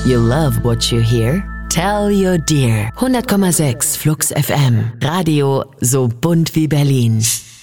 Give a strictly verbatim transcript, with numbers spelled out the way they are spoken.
You love what you hear? Tell your dear. hundert Komma sechs Flux F M. Radio so bunt wie Berlin.